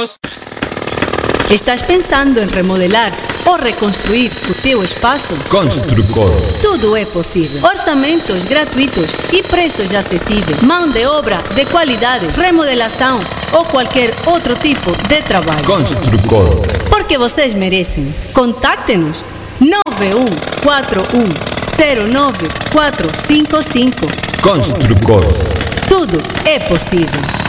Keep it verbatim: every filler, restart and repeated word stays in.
Vamos! Estás pensando em remodelar ou reconstruir o teu espaço? Construcor. Tudo é possível. Orçamentos gratuitos e preços acessíveis. Mão de obra de qualidade, remodelação ou qualquer outro tipo de trabalho. Construcor. Porque vocês merecem. Contacte-nos nove um quatro um zero nove quatro cinco cinco. Construcor. Tudo é possível.